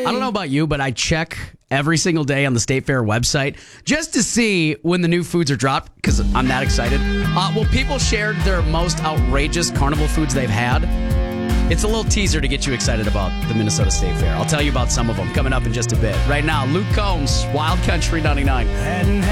I don't know about you, but I check every single day on the State Fair website just to see when the new foods are dropped because I'm that excited. Well, people shared their most outrageous carnival foods they've had. It's a little teaser to get you excited about the Minnesota State Fair. I'll tell you about some of them coming up in just a bit. Right now, Luke Combs, Wild Country 99.